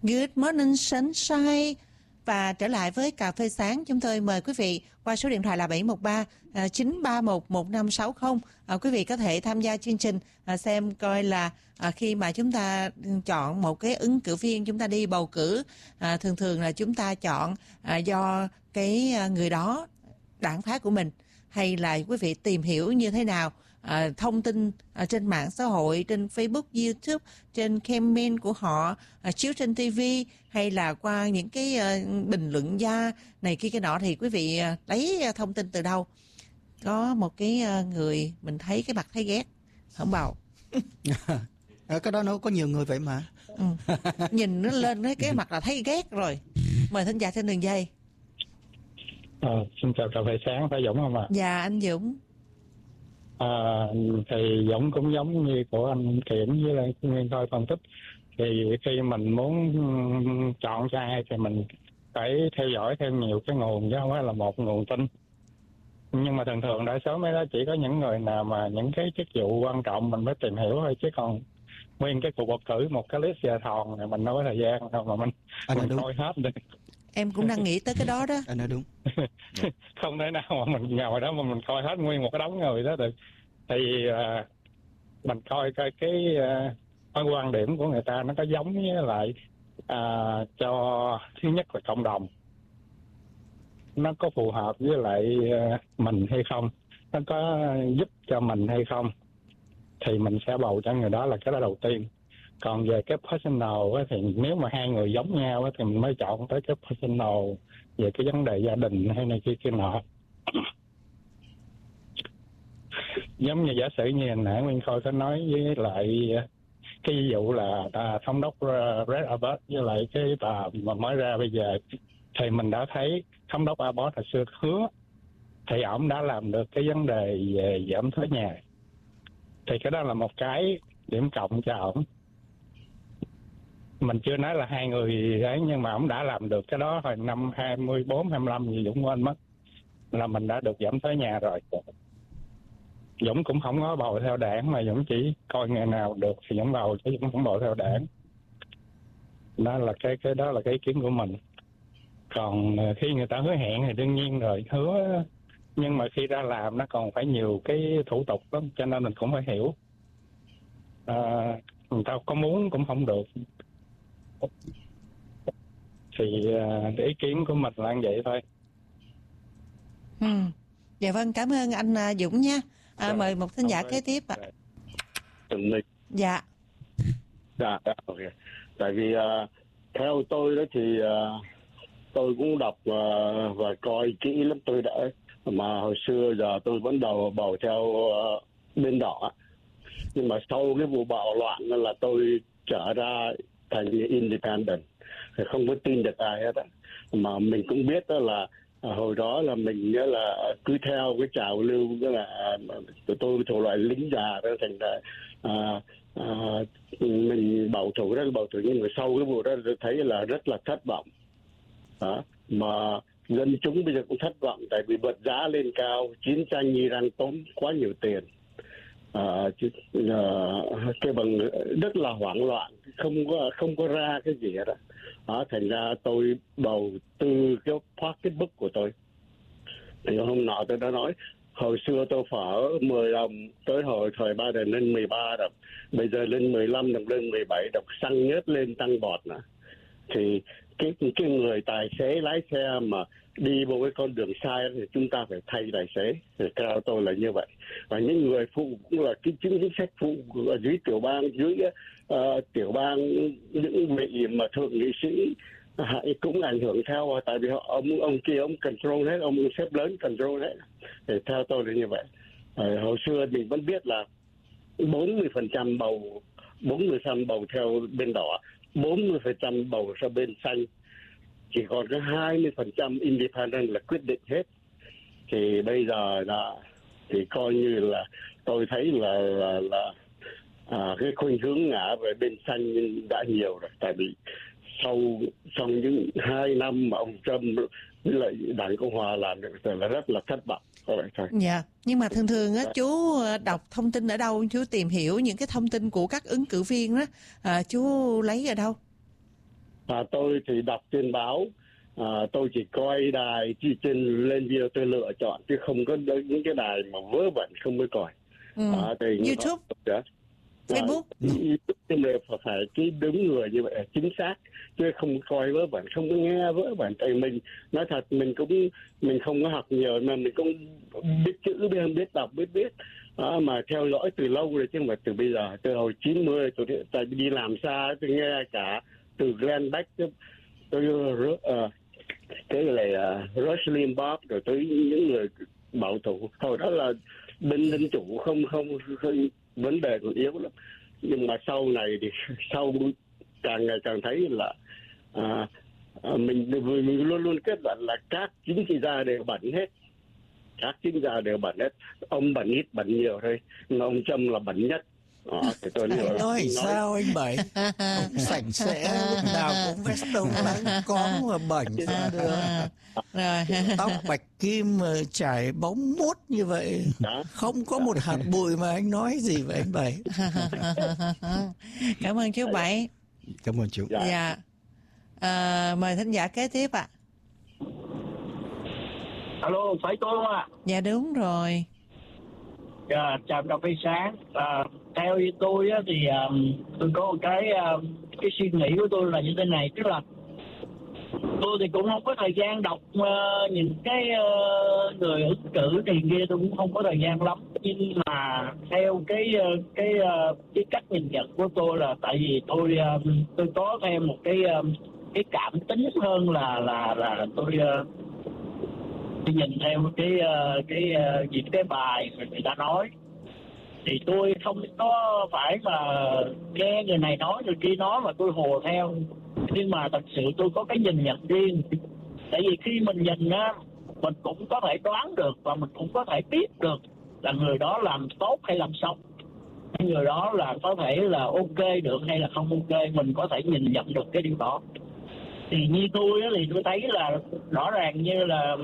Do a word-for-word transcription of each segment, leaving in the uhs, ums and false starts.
Good morning sunshine. Và trở lại với Cà phê sáng, chúng tôi mời quý vị qua số điện thoại là bảy một ba chín ba một một năm sáu không. À, quý vị có thể tham gia chương trình à, xem coi là à, khi mà chúng ta chọn một cái ứng cử viên, chúng ta đi bầu cử, à, thường thường là chúng ta chọn à, do cái người đó đảng phái của mình, hay là quý vị tìm hiểu như thế nào à, thông tin à, trên mạng xã hội, trên Facebook, YouTube, trên campaign của họ à, chiếu trên ti vi, hay là qua những cái à, bình luận gia này kia cái nọ, thì quý vị à, lấy à, thông tin từ đâu? Có một cái à, người mình thấy cái mặt thấy ghét, không bầu. Ở cái đó nó có nhiều người vậy mà. Ừ. Nhìn nó lên cái, cái mặt là thấy ghét rồi. Mời thính giả trên đường dây. Ờ, xin chào Cà phê sáng, phải Dũng không ạ? Dạ anh Dũng. À, thì Dũng cũng giống như của anh Kiểm với lại Nguyên Khôi phân tích. Thì khi mình muốn chọn cho ai thì mình phải theo dõi theo nhiều cái nguồn chứ không phải là một nguồn tin. Nhưng mà thường thường đa số mấy đó chỉ có những người nào mà những cái chức vụ quan trọng mình mới tìm hiểu thôi, chứ còn nguyên cái cuộc bầu cử một cái list giờ thòn này mình đâu có thời gian đâu mà mình, mình coi hết đi. Em cũng đang nghĩ tới cái đó đó. Anh nói đúng. Không thể nào mà mình ngồi đó mà mình coi hết nguyên một cái đống người đó được. Thì uh, mình coi coi cái uh, cái quan điểm của người ta nó có giống với lại uh, cho thứ nhất là cộng đồng, nó có phù hợp với lại uh, mình hay không, nó có giúp cho mình hay không, thì mình sẽ bầu cho người đó là cái đó đầu tiên. Còn về cái personal á, thì nếu mà hai người giống nhau á, thì mình mới chọn tới cái personal về cái vấn đề gia đình hay này kia kia nọ. Giống như giả sử như hồi nãy Nguyên Khôi có nói với lại cái ví dụ là à, thống đốc Red Abbott với lại cái bà mà mới ra bây giờ, thì mình đã thấy thống đốc Abbott hồi xưa hứa thì ổng đã làm được cái vấn đề về giảm thuế nhà, thì cái đó là một cái điểm cộng cho ổng. Mình chưa nói là hai người ấy, nhưng mà ổng đã làm được cái đó hồi năm hai mươi bốn, hai mươi lăm gì Dũng quên mất, là mình đã được giảm thuế nhà rồi. Dũng cũng không có bầu theo đảng, mà Dũng chỉ coi ngày nào được thì Dũng bầu, chứ Dũng không bầu theo đảng. Đó là cái cái đó là cái ý kiến của mình. Còn khi người ta hứa hẹn thì đương nhiên rồi, hứa nhưng mà khi ra làm nó còn phải nhiều cái thủ tục lắm, cho nên mình cũng phải hiểu. À, người ta có muốn cũng không được. Thì uh, ý kiến của mình là như vậy thôi. Ừ. Dạ vâng, cảm ơn anh Dũng nha. À, dạ, mời một thính giả kế tiếp ạ. À. Dạ. Dạ, ok. Tại vì uh, theo tôi đó thì uh, tôi cũng đọc uh, và coi kỹ lắm, tôi đã mà hồi xưa giờ tôi vẫn đầu bầu theo uh, bên đỏ. Nhưng mà sau cái vụ bạo loạn là tôi trở ra thành independent, không có tin được ai hết á. Mà mình cũng biết đó là à, hồi đó là mình nhớ là cứ theo cái trào lưu, đó là tụi tôi thuộc loại lính già đó, thành ra à, à, mình bầu thủ đó, bầu thủ. Nhưng mà sau cái vụ đó tôi thấy là rất là thất vọng đó. Mà dân chúng bây giờ cũng thất vọng, tại vì bật giá lên cao, chiến tranh Iran tốn quá nhiều tiền. À, chứ, à, cái bằng rất là hoảng loạn, không có không có ra cái gì hết đó. À, thành ra tôi bầu từ cái pocketbook của tôi. Thì hôm nọ tôi đã nói hồi xưa tôi phở mười đồng, tới hồi thời Biden lên mười ba đồng, bây giờ lên mười lăm đồng, lên mười bảy đồng, xăng nhớt lên tăng bọt nữa. Thì cái cái người tài xế lái xe mà đi vào cái con đường sai thì chúng ta phải thay tài xế. Thì theo tôi là như vậy. Và những người phụ cũng là cái chính chính sách phụ ở dưới tiểu bang, dưới uh, tiểu bang, những vị mà thượng nghị sĩ uh, cũng ảnh hưởng theo, tại vì họ, ông ông kia ông control hết, ông sếp lớn control hết. Thì theo tôi là như vậy. Uh, hồi xưa mình vẫn biết là bốn mươi phần trăm bầu bốn mươi phần trăm bầu theo bên đỏ, bốn mươi phần trăm bầu theo bên xanh, chỉ còn có hai mươi phần trăm independent là quyết định hết. Thì bây giờ là thì coi như là tôi thấy là là, là à, cái khuynh hướng ngã về bên xanh đã nhiều rồi, tại vì sau sau những hai năm mà ông Trump với lại đảng Cộng hòa làm được thì là rất là thất vọng. Dạ, nhưng mà thường thường á, chú đọc thông tin ở đâu, chú tìm hiểu những cái thông tin của các ứng cử viên đó, à, chú lấy ở đâu? À, tôi thì đọc trên báo, à, tôi chỉ coi đài chỉ trên lên video tôi lựa chọn chứ không có những cái đài mà vớ vẩn không mới coi. Ừ. À, thì YouTube, đó. Facebook. Nhưng mà phải cái đúng người như vậy chính xác, chứ không coi vớ vẩn, không có nghe vớ vẩn. Tại mình nói thật, mình cũng mình không có học nhiều mà mình cũng biết chữ, biết biết đọc, biết biết à, mà theo dõi từ lâu rồi chứ không phải từ bây giờ. Từ hồi chín mươi tôi tại đi làm xa tôi nghe cả từ Glenn Beck tôi uh, cái là uh, Rush Limbaugh rồi tới những người bảo thủ. Hồi đó là bên dân chủ không không, không vấn đề còn yếu lắm, nhưng mà sau này thì sau càng ngày càng thấy là à, à, mình, mình luôn luôn kết luận là các chính trị gia đều bẩn hết, các chính trị gia đều bẩn hết, ông bẩn ít bẩn nhiều thôi, nhưng ông Trump là bẩn nhất. Đó, thì tôi Anh nói, nói sao anh Bảy? Ông sạch sẽ lúc nào cũng vest đầu lắng có mà bẩn sao được. Rồi. Tóc bạch kim mà trải bóng mút như vậy, đó. không có một hạt bụi mà anh nói gì vậy anh Bảy? Cảm ơn chú Bảy. Cảm ơn chú. Dạ. Dạ. À, mời thính giả kế tiếp ạ. À. Alo, phải tôi không ạ? Dạ đúng rồi. À, chào cà phê sáng. À, theo như tôi á, thì um, tôi có một cái um, cái suy nghĩ của tôi là như thế này, tức là tôi thì cũng không có thời gian đọc uh, những cái uh, người ứng cử thì kia, tôi cũng không có thời gian lắm, nhưng mà theo cái uh, cái uh, cái cách nhìn nhận của tôi là tại vì tôi uh, tôi có thêm một cái uh, cái cảm tính hơn là là là tôi uh, tôi nhìn theo cái uh, cái uh, những cái bài mà người ta nói, thì tôi không có phải mà nghe người này nói người kia nói mà tôi hồ theo, nhưng mà thật sự tôi có cái nhìn nhận riêng. Tại vì khi mình nhìn á, mình cũng có thể đoán được và mình cũng có thể biết được là người đó làm tốt hay làm xấu, người đó là có thể là ok được hay là không ok, mình có thể nhìn nhận được cái điều đó. Thì như tôi á, thì tôi thấy là rõ ràng như là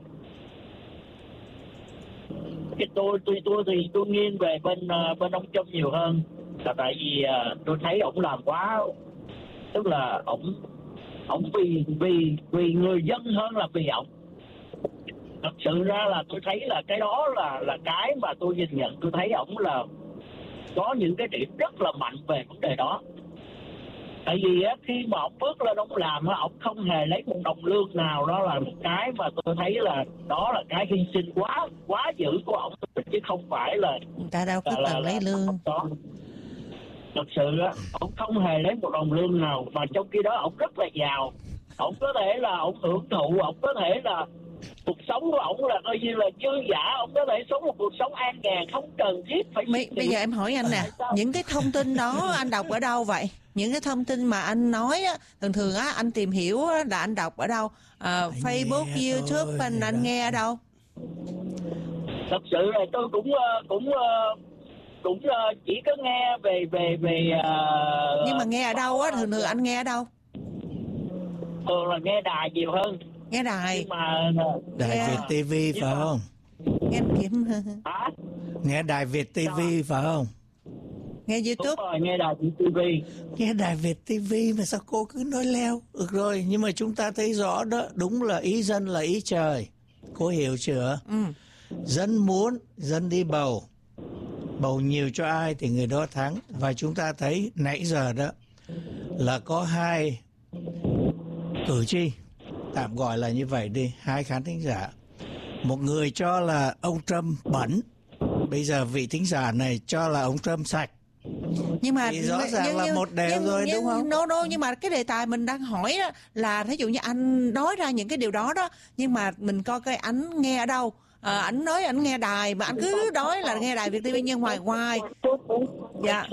cái tôi tôi tôi thì tôi nghiêng về bên uh, bên ông Trump nhiều hơn, là tại vì uh, tôi thấy ổng làm quá, tức là ổng ổng vì vì vì người dân hơn là vì ổng. Thật sự ra là tôi thấy là cái đó là là cái mà tôi nhìn nhận, tôi thấy ổng là có những cái điểm rất là mạnh về vấn đề đó. Tại vì á, khi mà ông bước lên ông làm á, ông không hề lấy một đồng lương nào, đó là một cái mà tôi thấy là đó là cái hy sinh quá quá dữ của ông, chứ không phải là Người ta đâu có là, cần là, lấy lương. đó. Thật sự á, ông không hề lấy một đồng lương nào, mà trong khi đó ông rất là giàu. Ông có thể là ông hưởng thụ, ông có thể là cuộc sống của ông là coi như là dư dả, ông có thể sống một cuộc sống an nhàn, không cần thiết phải. Bây, bây giờ em hỏi anh nè, những cái thông tin đó anh đọc ở đâu vậy? Những cái thông tin mà anh nói á, thường thường á anh tìm hiểu á, là anh đọc ở đâu? À, Facebook, YouTube, anh anh nghe ở đâu? Thật sự là tôi cũng cũng cũng chỉ có nghe về về về. Uh, Nhưng mà nghe ở đâu á? Thường thường anh nghe ở đâu? Thường là nghe đài nhiều hơn. Nghe đài. Nhưng mà Đài nghe... Việt ti vi phải không? Nghe kiếm. À? Nghe Đài Việt ti vi phải không? Nghe YouTube. Đúng rồi, nghe Đài Việt ti vi. Nghe Đài Việt ti vi mà sao cô cứ nói leo? Được rồi, nhưng mà chúng ta thấy rõ đó, đúng là ý dân là ý trời. Cô hiểu chưa? Ừ. Dân muốn, dân đi bầu. Bầu nhiều cho ai thì người đó thắng. Và chúng ta thấy nãy giờ đó là có hai cử tri, tạm gọi là như vậy đi, hai khán thính giả. Một người cho là ông Trump bẩn, bây giờ vị thính giả này cho là ông Trump sạch. Nhưng mà thì rõ ràng nhưng, là nhưng, một đều nhưng, rồi nhưng, đúng không? No, no, nhưng mà cái đề tài mình đang hỏi đó là thí dụ như anh nói ra những cái điều đó đó, nhưng mà mình coi coi ảnh nghe ở đâu. À, ảnh nói ảnh nghe đài mà anh cứ nói là nghe đài Việt ti vi, nhưng ngoài ngoài dạ.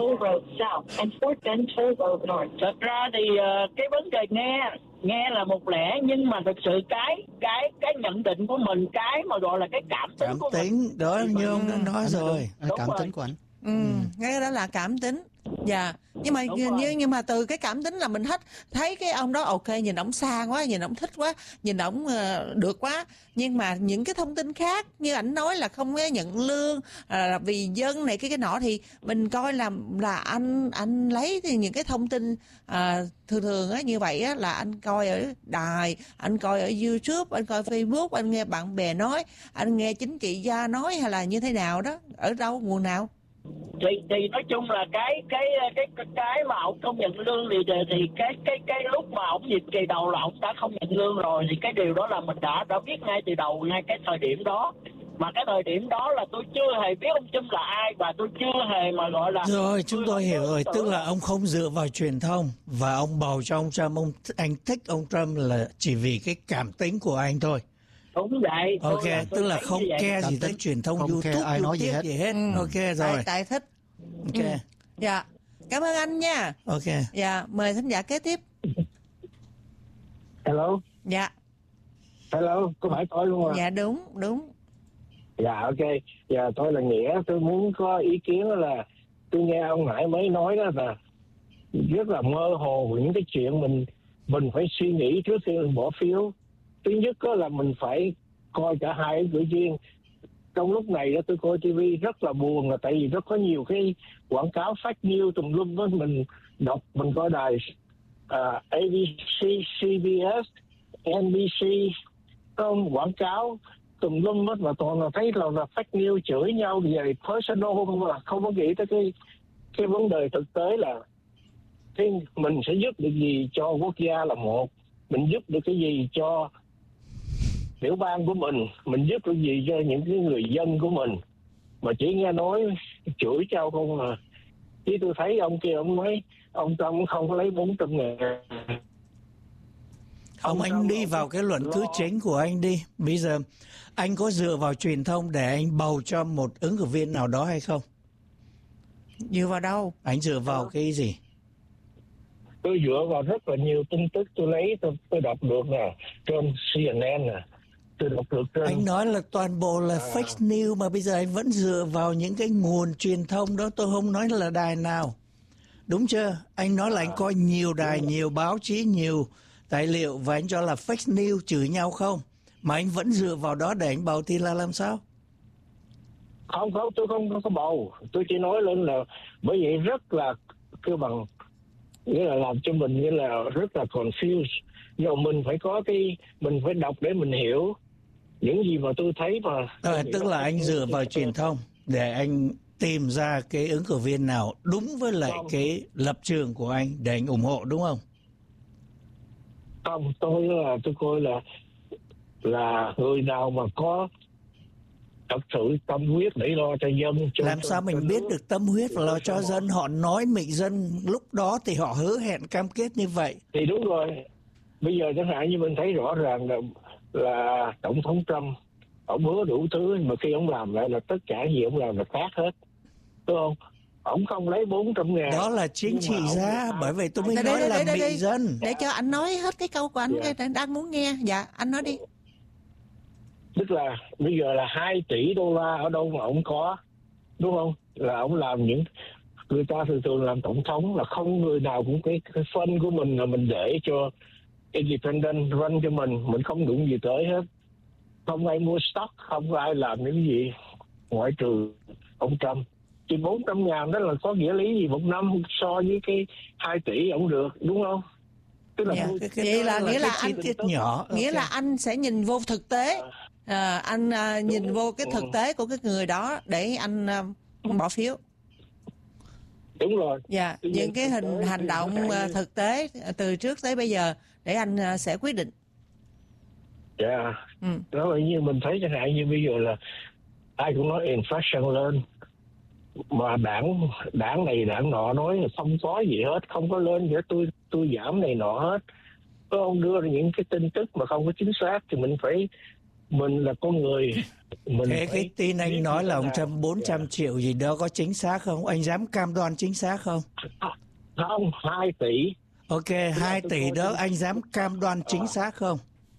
Thật ra thì uh, cái vấn đề nghe nghe là một lẽ, nhưng mà thực sự cái cái cái nhận định của mình, cái mà gọi là cái cảm tính cảm của tính mình, đó như ông đã nói rồi. Cảm tính của anh. Ừ, cái đó là cảm tính. Dạ. Nhưng mà Đúng nhưng, rồi. nhưng mà từ cái cảm tính là mình thích thấy cái ông đó ok, nhìn ổng sang quá, nhìn ổng thích quá, nhìn ổng ờ, được quá. Nhưng mà những cái thông tin khác như ảnh nói là không có nhận lương, à, là vì dân này cái cái nọ, thì mình coi là là anh anh lấy thì những cái thông tin à, thường thường á như vậy á là anh coi ở đài, anh coi ở YouTube, anh coi Facebook, anh nghe bạn bè nói, anh nghe chính trị gia nói, hay là như thế nào đó, ở đâu, nguồn nào? thì thì nói chung là cái cái cái cái, cái mà ông không nhận lương thì thì thì cái cái cái lúc mà ông nhiệm kỳ đầu là ông đã không nhận lương rồi, thì cái điều đó là mình đã đã biết ngay từ đầu, ngay cái thời điểm đó. Mà cái thời điểm đó là tôi chưa hề biết ông Trump là ai, và tôi chưa hề mà gọi là Rồi, chúng tôi hiểu rồi, tưởng tức là ông không dựa vào truyền thông và ông bầu cho ông Trump, ông anh thích ông Trump là chỉ vì cái cảm tính của anh thôi. đúng vậy. Ok, Tôi tức là thấy không như vậy. care Cảm gì tới tính, truyền thông, không care YouTube, ai nói gì YouTube hết. gì hết. Ừ. Ok tại, rồi. tại thích. Ok. Ừ. Dạ, cảm ơn anh nha. Ok. Dạ, mời thính giả kế tiếp. Hello, Dạ, hello, có phải tôi luôn à? dạ đúng, đúng. Dạ, ok. Dạ, tôi là Nghĩa. Tôi muốn có ý kiến là tôi nghe ông Hải mới nói đó là rất là mơ hồ về những cái chuyện mình mình phải suy nghĩ trước khi mình bỏ phiếu. Thứ nhất đó là mình phải coi cả hai ứng cử viên. Trong lúc này đó tôi coi ti vi rất là buồn, là tại vì rất có nhiều cái quảng cáo fake news tùm lum đó. Mình đọc, mình coi đài uh, a bê xê, xê bê ét, en bê xê, không quảng cáo tùm lum hết, mà toàn là thấy là, là fake news, chửi nhau về personal, mà không có nghĩ tới cái cái vấn đề thực tế là cái mình sẽ giúp được gì cho quốc gia là một, mình giúp được cái gì cho tiểu bang của mình, mình giúp được gì cho những cái người dân của mình, mà chỉ nghe nói chửi nhau không mà. Chứ tôi thấy ông kia ông nói ông Trump không có lấy bốn trăm ngàn. Ông anh đi vào cái luận cứ chính của anh đi. Bây giờ anh có dựa vào truyền thông để anh bầu cho một ứng cử viên nào đó hay không? Dựa vào đâu? Anh dựa vào cái gì? Tôi dựa vào rất là nhiều tin tức tôi lấy, tôi, tôi đọc được nè, trên xê en en nè, tôi đọc được trên... Anh nói là toàn bộ là À. fake news mà bây giờ anh vẫn dựa vào những cái nguồn truyền thông đó. Tôi không nói là đài nào. Đúng chưa? Anh nói là anh coi nhiều đài, nhiều báo chí, nhiều tài liệu và anh cho là fake news, chửi nhau không? Mà anh vẫn dựa vào đó để anh bầu thì là làm sao? Không, không, tôi không, không có bầu. Tôi chỉ nói lên là bởi vậy rất là cơ bằng, nghĩa là làm cho mình nghĩa là rất là confused. Nhưng mà mình phải có cái, mình phải đọc để mình hiểu những gì mà tôi thấy mà. Rồi, tức là anh dựa vào truyền thông để anh tìm ra cái ứng cử viên nào đúng với lại cái lập trường của anh để anh ủng hộ, đúng không? Không, tôi là tôi coi là là người nào mà có thật sự tâm huyết để lo cho dân. Cho, Làm sao cho, mình cho biết nước. được tâm huyết và lo cho dân? Họ nói mình dân lúc đó thì họ hứa hẹn cam kết như vậy. Thì đúng rồi. Bây giờ chẳng hạn như mình thấy rõ ràng là, là Tổng thống Trump, ông hứa đủ thứ, mà khi ông làm lại là tất cả gì ông làm là khác hết. Đúng không? Ông không lấy bốn trăm ngàn. Đó là chính Nhưng trị mà ông- gia, bởi vậy tôi mới Đây, nói đây, là đây, đây, mị đây. dân. Để cho anh nói hết cái câu của anh, Dạ. cái đang muốn nghe. Dạ, anh nói đi. Tức là bây giờ là hai tỷ đô la ở đâu mà ông có, đúng không? Là ông làm những, người ta thường thường làm tổng thống là không người nào cũng cái, cái phân của mình là mình để cho independent run cho mình, mình không đụng gì tới hết. Không ai mua stock, không ai làm những gì ngoại trừ ông Trump. Chỉ bốn trăm ngàn đó là có nghĩa lý gì một năm so với cái hai tỷ ông được, đúng không? Tức là Dạ. tôi- Cái, cái Vậy đó là nghĩa là cái anh- chi tiết nhỏ. Nghĩa Ok. là anh sẽ nhìn vô thực tế. À, anh à, nhìn vô cái thực tế của cái người đó để anh à, bỏ phiếu. đúng rồi. Dạ, Tuy những nhiên cái thực hình tế hành thì động nó à, phải- thực tế từ trước tới bây giờ để anh à, sẽ quyết định. Dạ. Ừ. Đó là như mình thấy chẳng hạn như bây giờ là ai cũng nói inflation lên, mà đảng đảng này đảng nọ nói là không có gì hết, không có lên để tôi tôi giảm này nọ hết. Có ông đưa ra những cái tin tức mà không có chính xác thì mình phải, mình là con người, mình Thế phải cái tin biết anh nói như là thế ông nào. Trump bốn trăm triệu gì đó có chính xác không? Anh dám cam đoan chính xác không? Không, hai tỷ. Ok, hai tôi tỷ coi đó tin- anh dám cam đoan chính xác không?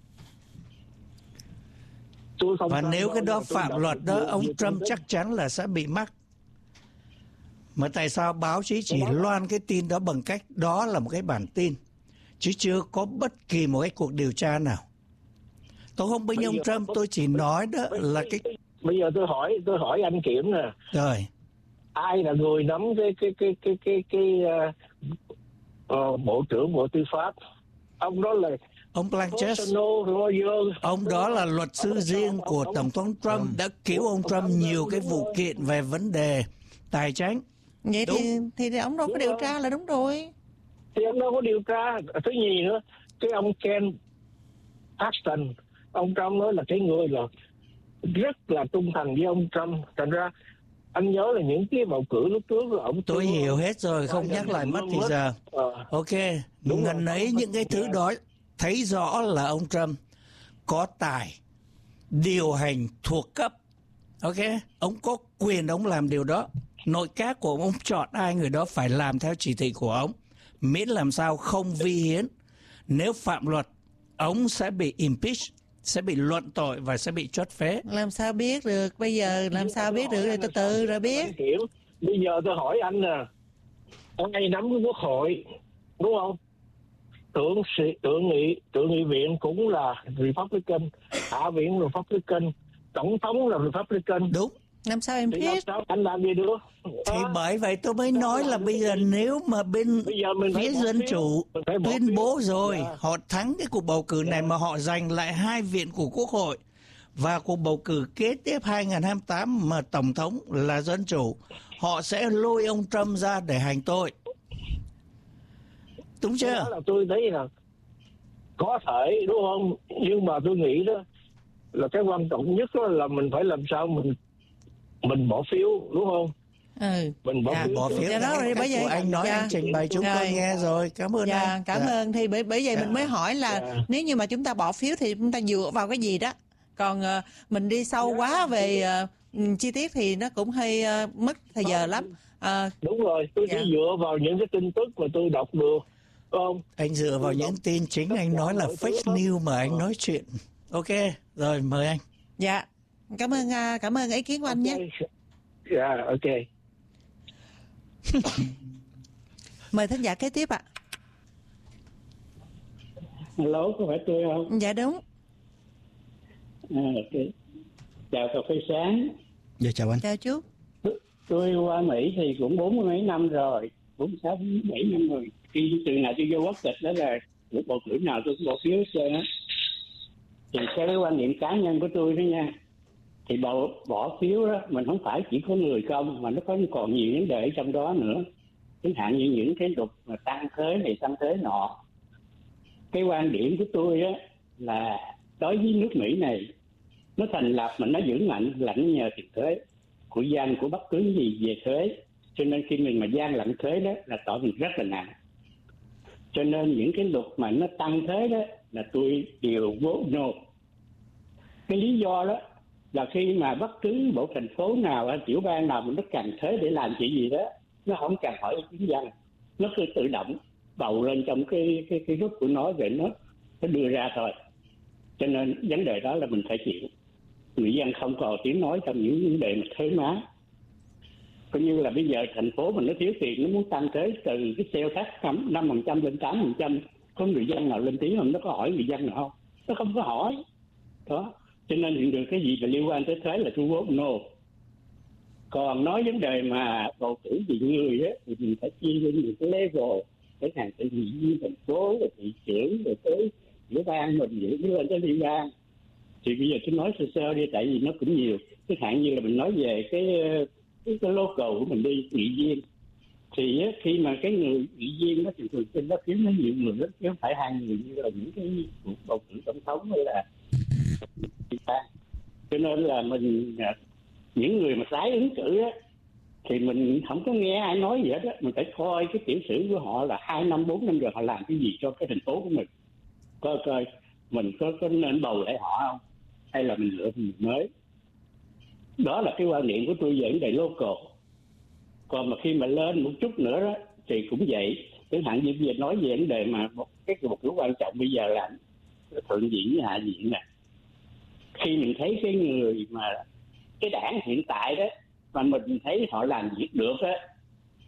Tôi không Và cam nếu đoan, cái đó nhưng mà tôi phạm đọc luật được đó, nhiều- ông nhiều tin Trump tức. chắc chắn là sẽ bị mắc. Mà tại sao báo chí chỉ loan cái tin đó bằng cách đó là một cái bản tin, chứ chưa có bất kỳ một cái cuộc điều tra nào? Tôi không bênh ông Trump, tôi chỉ nói đó là cái... Bây giờ tôi hỏi tôi hỏi anh Kiểm nè. Rồi. Ai là người nắm cái cái cái cái cái cái uh, uh, Bộ trưởng Bộ Tư pháp? Ông đó là ông Blanchett. Ông đó là luật sư riêng của Tổng thống Trump, đã cứu ông Trump nhiều cái vụ kiện về vấn đề tài chính. Vậy đúng. thì thì ông đâu có điều tra là đúng rồi. Thì ông đâu có điều tra. Thứ nhì nữa, cái ông Ken Paxton, ông Trump nói là cái người là rất là trung thành với ông Trump. Thành ra anh nhớ là những cái bầu cử lúc trước là ông... Tôi hiểu hết rồi, không nhắc lại mất thì giờ. À. Ok, ngần ấy những cái thứ đó thấy rõ là ông Trump có tài điều hành thuộc cấp. Ok, ông có quyền ông làm điều đó. Nội các của ông chọn ai, người đó phải làm theo chỉ thị của ông, miễn làm sao không vi hiến. Nếu phạm luật, ông sẽ bị impeach, sẽ bị luận tội và sẽ bị truất phế. Làm sao biết được bây giờ, làm sao biết được, rồi từ từ rồi biết. Bây giờ tôi hỏi anh nè, ai nắm cái quốc hội, đúng không? Tượng tượng nghị tượng nghị viện cũng là Republican, hạ viện Republican, tổng thống là Republican. Đúng. Làm sao em biết? Anh làm gì được? Thì bởi vậy tôi mới nói là bây giờ nếu mà bên phía Dân Chủ tuyên bố rồi họ thắng cái cuộc bầu cử này mà họ giành lại hai viện của Quốc hội, và cuộc bầu cử kế tiếp hai không hai tám mà Tổng thống là Dân Chủ, họ sẽ lôi ông Trump ra để hành tội. Đúng chưa? Đó là tôi thấy là có thể, đúng không? Nhưng mà tôi nghĩ đó là cái quan trọng nhất đó là mình phải làm sao mình mình bỏ phiếu, đúng không? Ừ. Mình bỏ dạ, phiếu. Bỏ phiếu dạ đó rồi, bởi vậy anh nói dạ. anh trình bày chúng rồi. tôi nghe rồi. Cảm ơn dạ, anh. Cảm dạ. ơn. Thì bởi bởi vậy dạ. mình mới hỏi là dạ. nếu như mà chúng ta bỏ phiếu thì chúng ta dựa vào cái gì đó. Còn uh, mình đi sâu dạ. quá về uh, chi tiết thì nó cũng hơi uh, mất thời giờ lắm. Uh, Đúng rồi, tôi dạ. chỉ dựa vào những cái tin tức mà tôi đọc được. Không? Anh dựa vào những tin chính anh nói là fake news mà anh nói chuyện. Ok, rồi mời anh. Dạ, cảm ơn uh, cảm ơn ý kiến của anh okay. nhé. Dạ, yeah, ok. Mời thính giả kế tiếp ạ. À. Hello, có phải tôi không? Dạ đúng. À, okay. Chào cà phê sáng. Dạ chào anh. Chào chú. Tôi qua Mỹ thì cũng bốn mươi mấy năm rồi, bốn sáu bảy năm rồi. Khi từ nào tôi vô quốc tịch đó là một bầu cử nào tôi cũng bỏ phiếu chơi á. Thì theo cái quan niệm cá nhân của tôi đó nha, thì bỏ, bỏ phiếu đó mình không phải chỉ có người công mà nó có còn nhiều vấn đề ở trong đó nữa. Chẳng hạn như những cái luật mà tăng thuế này tăng thuế nọ. Cái quan điểm của tôi á là đối với nước Mỹ này, nó thành lập mà nó vững mạnh lãnh nhờ tiền thuế của dân của bất cứ gì về thuế. Cho nên khi mình mà gian lận thuế đó là tội mình rất là nặng. Cho nên những cái luật mà nó tăng thuế đó là tôi đều vote no. Cái lý do đó là khi mà bất cứ bộ thành phố nào, tiểu bang nào mà nó cần thuế để làm chuyện gì đó, nó không cần hỏi ý kiến dân, nó cứ tự động bầu lên trong cái cái cái group của nó để nó nó đưa ra thôi. Cho nên vấn đề đó là mình phải chịu. Người dân không còn tiếng nói trong những vấn đề mà thuế má. Coi như là bây giờ thành phố mình nó thiếu tiền, nó muốn tăng thuế từ cái sale tax năm phần trăm lên tám phần trăm, có người dân nào lên tiếng không? Nó có hỏi người dân nào không? Nó không có hỏi. Đó. Cho nên hiện được cái gì là liên quan tới thuế là tôi vote no. Còn nói vấn đề mà bầu cử vì người á thì mình phải chia lên những cái level, cái hàng từ nghị viên thành phố, rồi thị trưởng, rồi tới tiểu bang, mình giữ lên tới liên bang. Thì bây giờ tôi nói sơ sơ đi, tại vì nó cũng nhiều. Cái hạn như là mình nói về cái cái, cái local của mình đi, nghị viên. Thì á, khi mà cái người nghị viên đó thì thường trên đó kiếm nó nhiều người lắm, chứ không phải hai người như là những cái cuộc bầu cử tổng thống hay là cho nên là mình những người mà tái ứng cử á thì mình không có nghe ai nói gì hết á, mình phải coi cái tiểu sử của họ là hai năm bốn năm rồi họ làm cái gì cho cái thành phố của mình, coi coi mình có có nên bầu lại họ không hay là mình lựa người mới. Đó là cái quan niệm của tôi về vấn đề local. Còn mà khi mà lên một chút nữa đó thì cũng vậy. Chẳng hạn như bây giờ nói về vấn đề mà một cái một cái quan trọng bây giờ là thượng viện với hạ viện nè. Khi mình thấy cái người mà cái đảng hiện tại đó mà mình thấy họ làm việc được á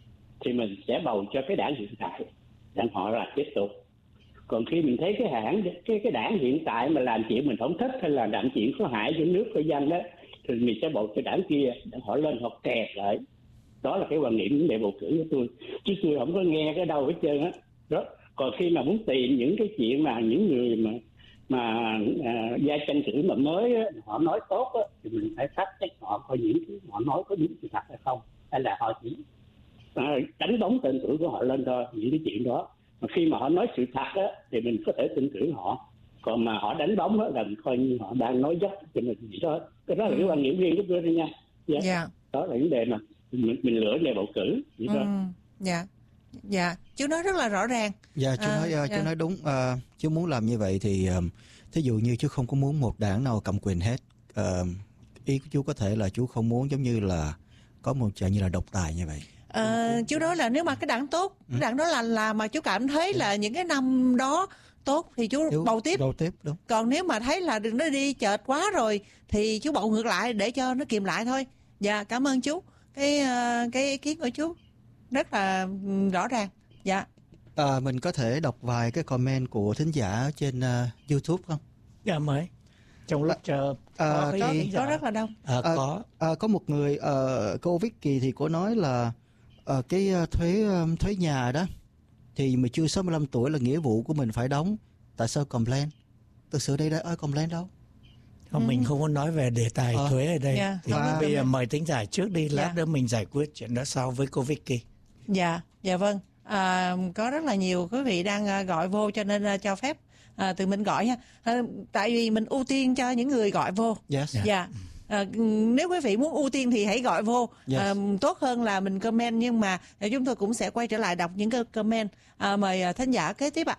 thì mình sẽ bầu cho cái đảng hiện tại, đảng họ là tiếp tục. Còn khi mình thấy cái hãng cái cái đảng hiện tại mà làm chuyện mình không thích hay là làm chuyện có hại cho nước cho dân đó, thì mình sẽ bầu cho đảng kia, đảng họ lên họ kẹt lại. Đó là cái quan điểm vấn đề bầu cử của tôi, chứ tôi không có nghe cái đâu hết trơn á. Đó. Còn khi mà muốn tìm những cái chuyện mà những người mà mà à, gia tranh cử mà mới á, họ nói tốt á, thì mình phải phát check họ coi những thứ họ nói có đúng sự thật hay không, hay là họ chỉ à, đánh bóng tên tuổi của họ lên thôi, những cái chuyện đó. Mà khi mà họ nói sự thật á, thì mình có thể tin tưởng họ. Còn mà họ đánh bóng á, là mình coi như họ đang nói dốc cho mình gì đó. Cái đó là cái quan điểm riêng của tôi thôi nha. Yeah. Yeah. Đó là vấn đề mà mình, mình lựa đề bầu cử. Vậy thôi. Ừ. Dạ. Dạ, chú nói rất là rõ ràng. Dạ, chú à, nói dạ. chú nói đúng. À, chú muốn làm như vậy thì um, thí dụ như chú không có muốn một đảng nào cầm quyền hết. Uh, ý của chú có thể là chú không muốn giống như là có một chuyện như là độc tài như vậy. À, chú nói là nếu mà cái đảng tốt, ừ. cái đảng đó là là mà chú cảm thấy là những cái năm đó tốt thì chú đúng, bầu tiếp. Bầu tiếp đúng. Còn nếu mà thấy là đừng nó đi chệch quá rồi thì chú bầu ngược lại để cho nó kìm lại thôi. Dạ, cảm ơn chú. Cái cái ý kiến của chú rất là rõ ràng. Dạ. À, mình có thể đọc vài cái comment của thính giả trên uh, YouTube không? Dạ mới. Trong lúc chờ à, có, cái, có, có rất là đông. À, à, có. À, có một người uh, cô Vicky thì cô nói là uh, cái uh, thuế um, thuế nhà đó thì mình chưa sáu mươi lăm tuổi là nghĩa vụ của mình phải đóng. Tại sao complain? Thực sự đây đã ai complain đâu. Không, ừ. Mình không có nói về đề tài à. thuế ở đây. Yeah. Thì à. bây giờ mời thính giả trước đi, lát yeah. nữa mình giải quyết chuyện đó sau với cô Vicky. Dạ, dạ vâng. À, có rất là nhiều quý vị đang gọi vô cho nên cho phép à, từ mình gọi nha. À, tại vì mình ưu tiên cho những người gọi vô. Yes. Dạ. À, nếu quý vị muốn ưu tiên thì hãy gọi vô. Yes. À, tốt hơn là mình comment, nhưng mà chúng tôi cũng sẽ quay trở lại đọc những cái comment. À, mời thính giả kế tiếp ạ.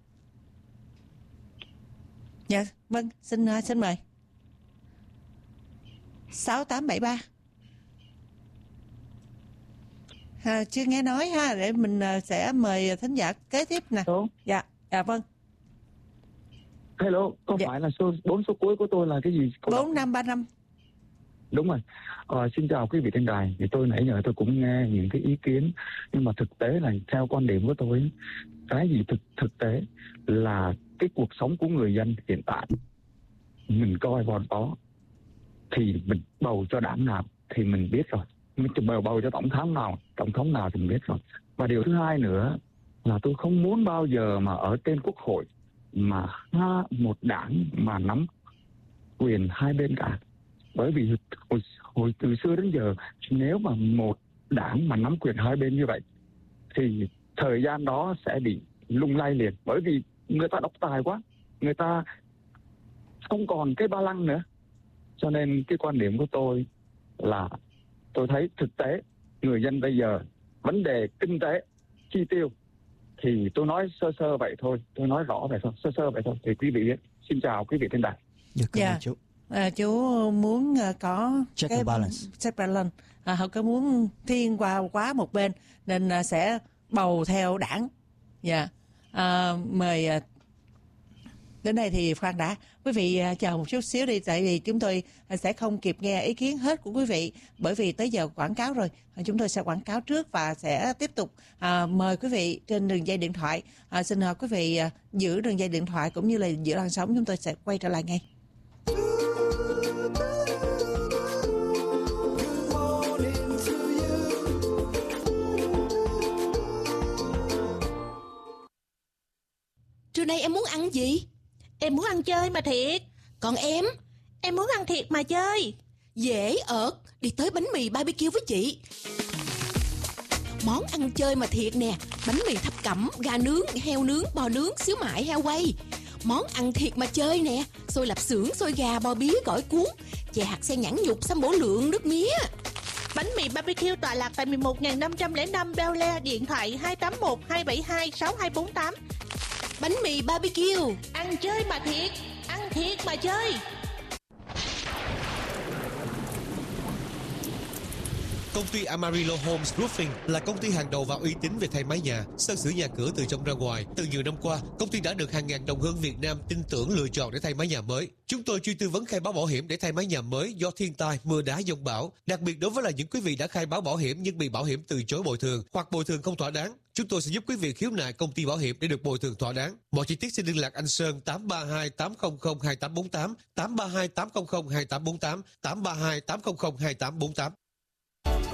Dạ, vâng, xin xin mời. sáu tám bảy ba. À, chưa nghe nói ha, để mình sẽ mời thính giả kế tiếp nè. Hello. Dạ, dạ vâng. Hello, có dạ. phải là số bốn số cuối của tôi là cái gì? bốn năm ba năm. Đúng rồi. Ờ, xin chào quý vị trên đài. Thì tôi nãy giờ tôi cũng nghe những cái ý kiến, nhưng mà thực tế là theo quan điểm của tôi, cái gì thực thực tế là cái cuộc sống của người dân hiện tại mình coi vào đó thì mình bầu cho đảng nào thì mình biết rồi, mình bầu bầu cho tổng thống nào tổng thống nào thì mình biết rồi. Và điều thứ hai nữa là tôi không muốn bao giờ mà ở trên quốc hội mà ha một đảng mà nắm quyền hai bên cả. Bởi vì hồi, hồi từ xưa đến giờ, nếu mà một đảng mà nắm quyền hai bên như vậy thì thời gian đó sẽ bị lung lay liền. Bởi vì người ta độc tài quá, người ta không còn cái ba lăng nữa. Cho nên cái quan điểm của tôi là tôi thấy thực tế người dân bây giờ vấn đề kinh tế chi tiêu thì tôi nói sơ sơ vậy thôi, tôi nói rõ vậy thôi, sơ sơ vậy thôi. Thì quý vị biết. Xin chào quý vị trên đài. Dạ, cảm ơn chú. À, chú muốn uh, có check cái balance, check balance. À, họ có muốn thiên qua quá một bên nên uh, sẽ bầu theo đảng. Dạ. Yeah. À, mời uh, đến đây thì khoan đã, quý vị uh, chờ một chút xíu đi, tại vì chúng tôi uh, sẽ không kịp nghe ý kiến hết của quý vị, bởi vì tới giờ quảng cáo rồi. Uh, chúng tôi sẽ quảng cáo trước và sẽ tiếp tục uh, mời quý vị trên đường dây điện thoại. Uh, xin uh, quý vị uh, giữ đường dây điện thoại cũng như là giữ làn sóng, chúng tôi sẽ quay trở lại ngay. Trưa nay em muốn ăn gì? Em muốn ăn chơi mà thiệt. Còn em? Em muốn ăn thiệt mà chơi. Dễ ợt, đi tới bánh mì ba bi kiu với chị. Món ăn chơi mà thiệt nè. Bánh mì thập cẩm, gà nướng, heo nướng, bò nướng, xíu mại, heo quay. Món ăn thiệt mà chơi nè. Xôi lạp xưởng, xôi gà, bò bía, gỏi cuốn, chè hạt sen nhãn nhục, sâm bổ lượng, nước mía. Bánh mì ba bi kiu tọa lạc tại mười một nghìn năm trăm lẻ năm Bel Air, điện thoại hai tám một hai bảy hai sáu hai bốn tám. Bánh mì ba bi kiu, ăn chơi mà thiệt, ăn thiệt mà chơi. Công ty Amarillo Homes Roofing là công ty hàng đầu và uy tín về thay mái nhà, sơn sửa nhà cửa từ trong ra ngoài. Từ nhiều năm qua, công ty đã được hàng ngàn đồng hương Việt Nam tin tưởng lựa chọn để thay mái nhà mới. Chúng tôi chuyên tư vấn khai báo bảo hiểm để thay mái nhà mới do thiên tai, mưa đá, dông bão. Đặc biệt đối với là những quý vị đã khai báo bảo hiểm nhưng bị bảo hiểm từ chối bồi thường hoặc bồi thường không thỏa đáng, chúng tôi sẽ giúp quý vị khiếu nại công ty bảo hiểm để được bồi thường thỏa đáng. Mọi chi tiết xin liên lạc anh Sơn tám ba hai tám không không hai tám bốn tám, tám ba hai tám không không hai tám bốn tám, tám ba hai tám không không hai tám bốn tám.